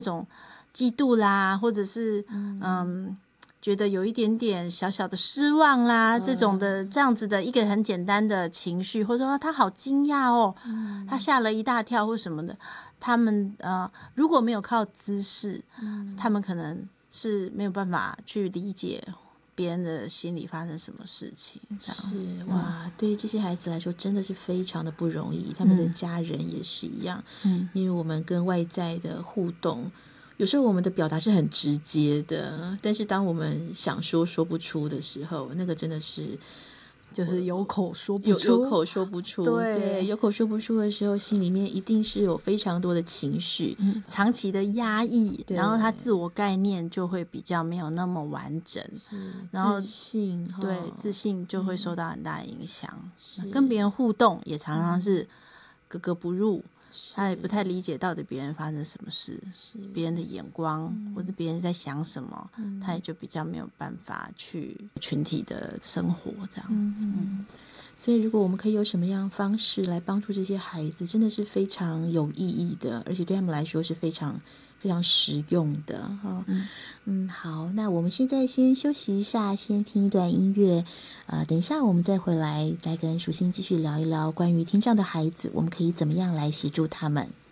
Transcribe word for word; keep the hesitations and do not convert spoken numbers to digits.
这种嫉妒啦，或者是嗯。嗯觉得有一点点小小的失望啦，嗯、这种的这样子的一个很简单的情绪，或者说他好惊讶哦，嗯、他吓了一大跳或什么的，他们呃如果没有靠姿势，嗯、他们可能是没有办法去理解别人的心里发生什么事情。这样是哇，嗯、对这些孩子来说真的是非常的不容易，他们的家人也是一样，嗯、因为我们跟外在的互动。有时候我们的表达是很直接的，但是当我们想说说不出的时候，那个真的是就是有口说不有出， 有口说不出。 对, 对，有口说不出的时候，心里面一定是有非常多的情绪， 嗯、长期的压抑，然后他自我概念就会比较没有那么完整，然后自信对自信就会受到很大的影响， 嗯、 跟别人互动也常常是格格不入，他也不太理解到底别人发生什么事，别人的眼光、嗯、或者别人在想什么、嗯、他也就比较没有办法去群体的生活这样。嗯嗯，所以如果我们可以有什么样的方式来帮助这些孩子，真的是非常有意义的，而且对他们来说是非常非常实用的、哦、嗯, 嗯好，那我们现在先休息一下，先听一段音乐，呃，等一下我们再回来来跟淑馨继续聊一聊关于听障的孩子，我们可以怎么样来协助他们。